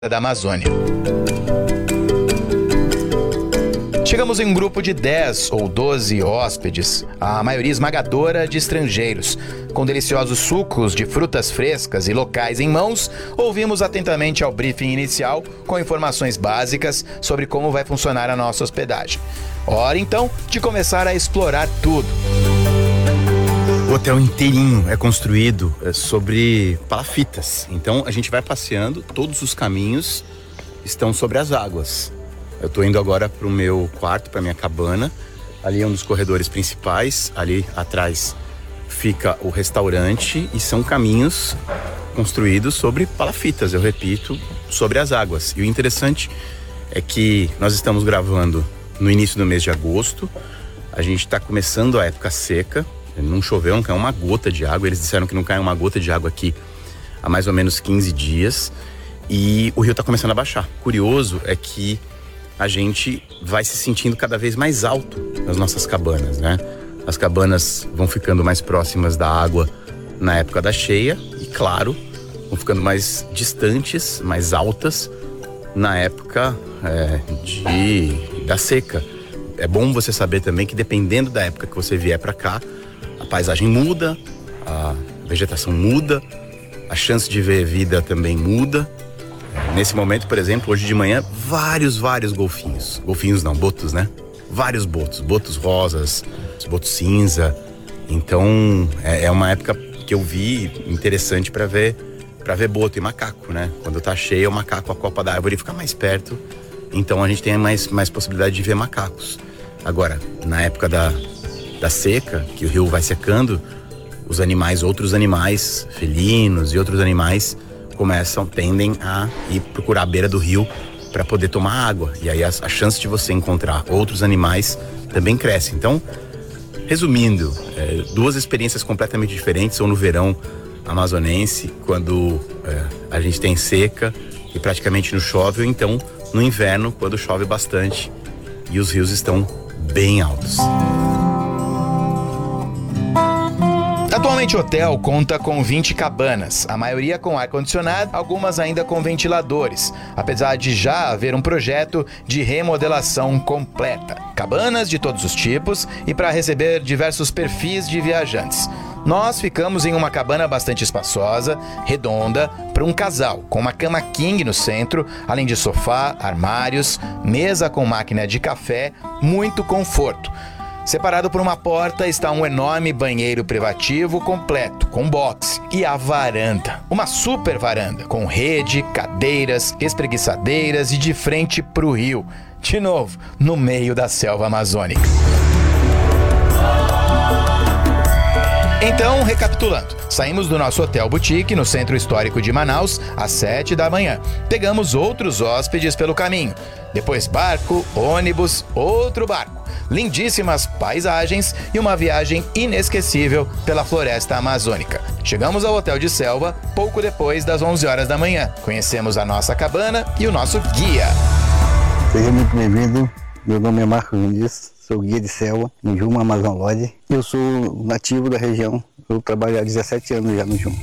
da Amazônia. Chegamos em um grupo de 10 ou 12 hóspedes, a maioria esmagadora de estrangeiros. Com deliciosos sucos de frutas frescas e locais em mãos, ouvimos atentamente ao briefing inicial com informações básicas sobre como vai funcionar a nossa hospedagem. Hora então de começar a explorar tudo. O hotel inteirinho é construído sobre palafitas. Então a gente vai passeando, todos os caminhos estão sobre as águas. Eu estou indo agora para o meu quarto, para minha cabana. Ali é um dos corredores principais. Ali atrás fica o restaurante e são caminhos construídos sobre palafitas, eu repito, sobre as águas. E o interessante é que nós estamos gravando no início do mês de agosto. A gente está começando a época seca. Não choveu, não caiu uma gota de água. Eles disseram que não caiu uma gota de água aqui há mais ou menos 15 dias. E o rio está começando a baixar. Curioso é que a gente vai se sentindo cada vez mais alto nas nossas cabanas, né? As cabanas vão ficando mais próximas da água na época da cheia e, claro, vão ficando mais distantes, mais altas na época da seca. É bom você saber também que dependendo da época que você vier para cá, a paisagem muda, a vegetação muda, a chance de ver vida também muda. Nesse momento, por exemplo, hoje de manhã, vários golfinhos. Golfinhos não, botos, né? Vários botos rosas, botos cinza. Então, é uma época que eu vi interessante para ver boto e macaco, né? Quando tá cheio, o macaco, a copa da árvore fica mais perto. Então, a gente tem mais possibilidade de ver macacos. Agora, na época da seca, que o rio vai secando, outros animais, felinos e outros animais, tendem a ir procurar a beira do rio para poder tomar água. E aí a chance de você encontrar outros animais também cresce. Então, resumindo, duas experiências completamente diferentes. Ou no verão amazonense, quando a gente tem seca e praticamente não chove, ou então no inverno, quando chove bastante e os rios estão bem altos. Atualmente o hotel conta com 20 cabanas, a maioria com ar-condicionado, algumas ainda com ventiladores, apesar de já haver um projeto de remodelação completa. Cabanas de todos os tipos e para receber diversos perfis de viajantes. Nós ficamos em uma cabana bastante espaçosa, redonda, para um casal, com uma cama king no centro, além de sofá, armários, mesa com máquina de café, muito conforto. Separado por uma porta está um enorme banheiro privativo completo, com boxe, e a varanda. Uma super varanda, com rede, cadeiras, espreguiçadeiras e de frente pro rio. De novo, no meio da selva amazônica. Então, recapitulando, saímos do nosso hotel boutique no centro histórico de Manaus às 7 da manhã. Pegamos outros hóspedes pelo caminho. Depois barco, ônibus, outro barco. Lindíssimas paisagens e uma viagem inesquecível pela floresta amazônica. Chegamos ao hotel de selva pouco depois das 11 horas da manhã. Conhecemos a nossa cabana e o nosso guia. Seja muito bem-vindo. Meu nome é Marcos Nunes, sou guia de selva no Juma Amazon Lodge. Eu sou nativo da região, eu trabalho há 17 anos já no Juma.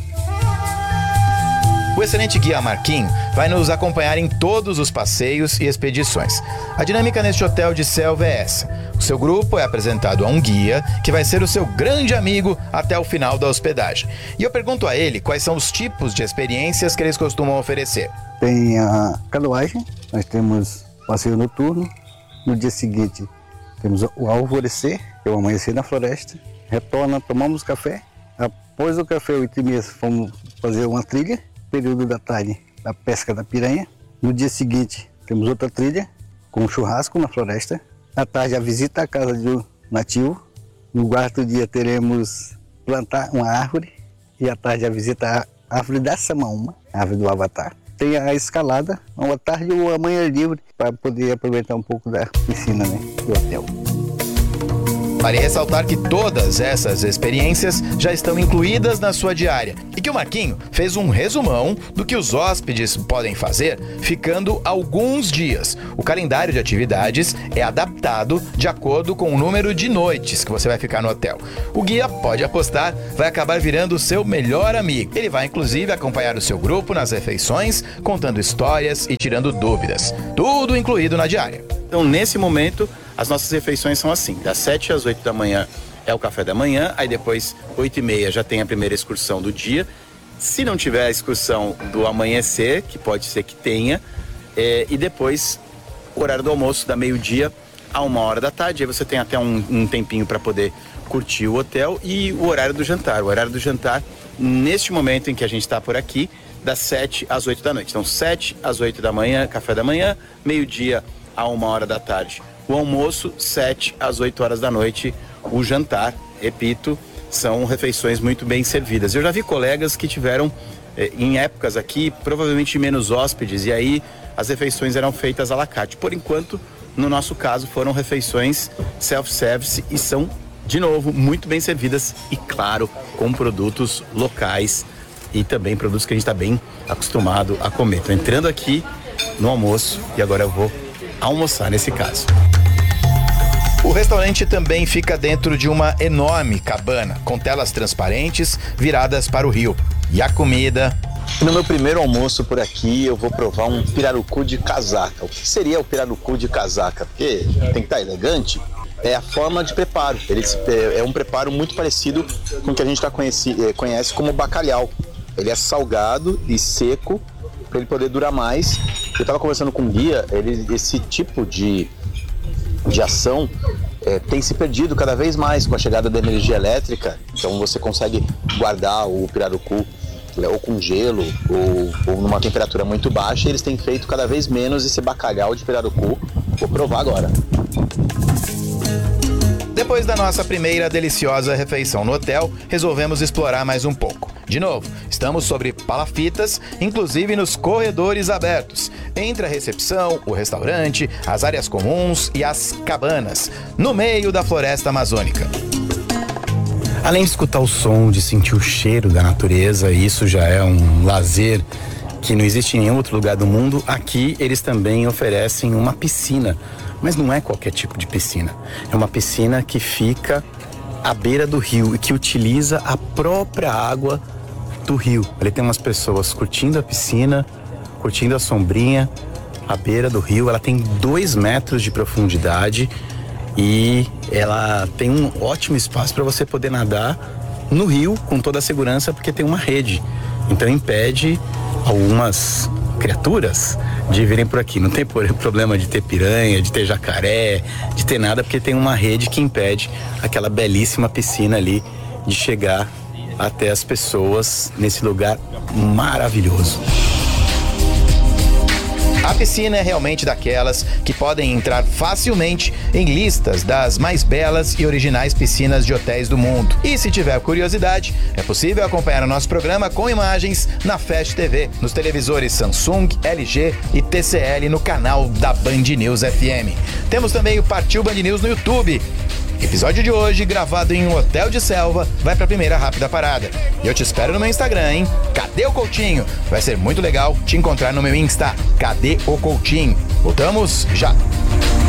O excelente guia Marquinhos vai nos acompanhar em todos os passeios e expedições. A dinâmica neste hotel de selva é essa. O seu grupo é apresentado a um guia que vai ser o seu grande amigo até o final da hospedagem. E eu pergunto a ele quais são os tipos de experiências que eles costumam oferecer. Tem a canoagem, nós temos passeio noturno. No dia seguinte temos o alvorecer, que é o amanhecer na floresta. Retorna, tomamos café. Após o café, 8h30, fomos fazer uma trilha. Período da tarde, a pesca da piranha. No dia seguinte, temos outra trilha com um churrasco na floresta. À tarde, a visita à casa do nativo. No quarto dia, teremos plantar uma árvore. E à tarde, a visita à árvore da Samaúma, a árvore do Avatar. Tem a escalada, uma tarde ou amanhã livre, para poder aproveitar um pouco da piscina, né, do hotel. Vale ressaltar que todas essas experiências já estão incluídas na sua diária e que o Marquinho fez um resumão do que os hóspedes podem fazer ficando alguns dias. O calendário de atividades é adaptado de acordo com o número de noites que você vai ficar no hotel. O guia, pode apostar, vai acabar virando o seu melhor amigo. Ele vai inclusive acompanhar o seu grupo nas refeições, contando histórias e tirando dúvidas. Tudo incluído na diária. Então, nesse momento, as nossas refeições são assim: das 7 às 8 da manhã é o café da manhã, aí depois 8h30 já tem a primeira excursão do dia. Se não tiver a excursão do amanhecer, que pode ser que tenha, e depois o horário do almoço da meio-dia a 1h da tarde, aí você tem até um tempinho para poder curtir o hotel, e o horário do jantar. O horário do jantar, neste momento em que a gente está por aqui, das 7 às 8 da noite. Então, 7 às 8 da manhã, café da manhã, meio-dia a 1h da tarde o almoço, 7 às 8 horas da noite o jantar. Repito, são refeições muito bem servidas. Eu já vi colegas que tiveram em épocas aqui provavelmente menos hóspedes, e aí as refeições eram feitas à la carte. Por enquanto, no nosso caso, foram refeições self-service e são, de novo, muito bem servidas e, claro, com produtos locais e também produtos que a gente está bem acostumado a comer. Estou entrando aqui no almoço e agora eu vou almoçar nesse caso. O restaurante também fica dentro de uma enorme cabana, com telas transparentes viradas para o rio. E a comida... No meu primeiro almoço por aqui, eu vou provar um pirarucu de casaca. O que seria o pirarucu de casaca? Porque tem que estar elegante. É a forma de preparo. Ele é um preparo muito parecido com o que a gente conhece como bacalhau. Ele é salgado e seco para ele poder durar mais. Eu estava conversando com o guia, esse tipo de ação tem se perdido cada vez mais com a chegada da energia elétrica. Então você consegue guardar o pirarucu ou com gelo ou numa temperatura muito baixa. Eles têm feito cada vez menos esse bacalhau de pirarucu. Vou provar agora. Depois da nossa primeira deliciosa refeição no hotel, resolvemos explorar mais um pouco. De novo, estamos sobre palafitas, inclusive nos corredores abertos, entre a recepção, o restaurante, as áreas comuns e as cabanas, no meio da floresta amazônica. Além de escutar o som, de sentir o cheiro da natureza, isso já é um lazer que não existe em nenhum outro lugar do mundo. Aqui eles também oferecem uma piscina, mas não é qualquer tipo de piscina. É uma piscina que fica à beira do rio e que utiliza a própria água do rio. Ali tem umas pessoas curtindo a piscina, curtindo a sombrinha, à beira do rio. Ela tem 2 metros de profundidade e ela tem um ótimo espaço para você poder nadar no rio com toda a segurança, porque tem uma rede. Então impede algumas criaturas de virem por aqui. Não tem problema de ter piranha, de ter jacaré, de ter nada, porque tem uma rede que impede aquela belíssima piscina ali de chegar até as pessoas nesse lugar maravilhoso. A piscina é realmente daquelas que podem entrar facilmente em listas das mais belas e originais piscinas de hotéis do mundo. E se tiver curiosidade, é possível acompanhar o nosso programa com imagens na Fast TV, nos televisores Samsung, LG e TCL no canal da Band News FM. Temos também o Partiu Band News no YouTube. Episódio de hoje, gravado em um hotel de selva, vai pra primeira rápida parada. E eu te espero no meu Instagram, hein? Cadê o Coutinho? Vai ser muito legal te encontrar no meu Insta. Cadê o Coutinho? Voltamos já!